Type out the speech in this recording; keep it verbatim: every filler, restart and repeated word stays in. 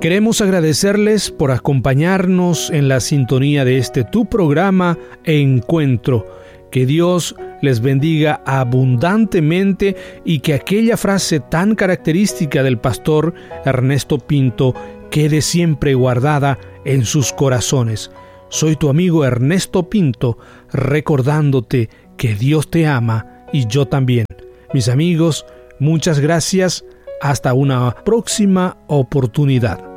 Queremos agradecerles por acompañarnos en la sintonía de este tu programa Encuentro. Que Dios les bendiga abundantemente y que aquella frase tan característica del pastor Ernesto Pinto quede siempre guardada en sus corazones. Soy tu amigo Ernesto Pinto, recordándote que Dios te ama y yo también. Mis amigos, muchas gracias. Hasta una próxima oportunidad.